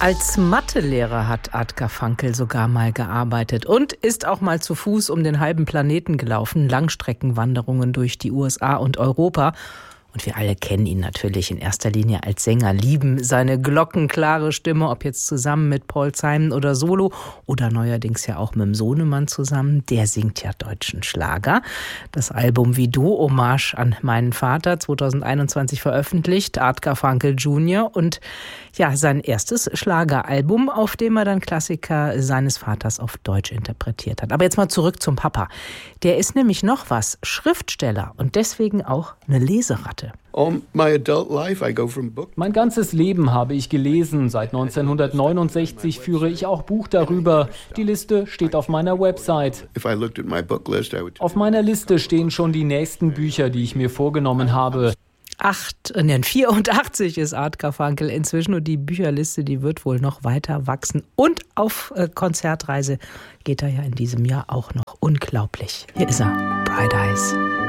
Als Mathelehrer hat Art Garfunkel sogar mal gearbeitet und ist auch mal zu Fuß um den halben Planeten gelaufen, Langstreckenwanderungen durch die USA und Europa. Und wir alle kennen ihn natürlich in erster Linie als Sänger, lieben seine glockenklare Stimme, ob jetzt zusammen mit Paul Simon oder solo oder neuerdings ja auch mit dem Sohnemann zusammen. Der singt ja deutschen Schlager. Das Album Wie du, Hommage an meinen Vater, 2021 veröffentlicht, Art Garfunkel Jr. Und ja, sein erstes Schlageralbum, auf dem er dann Klassiker seines Vaters auf Deutsch interpretiert hat. Aber jetzt mal zurück zum Papa. Der ist nämlich noch was, Schriftsteller und deswegen auch eine Leseratte. Mein ganzes Leben habe ich gelesen. Seit 1969 führe ich auch Buch darüber. Die Liste steht auf meiner Website. Auf meiner Liste stehen schon die nächsten Bücher, die ich mir vorgenommen habe. 84 ist Art Garfunkel inzwischen und die Bücherliste, die wird wohl noch weiter wachsen. Und auf Konzertreise geht er ja in diesem Jahr auch noch. Unglaublich. Hier ist er, Bright Eyes.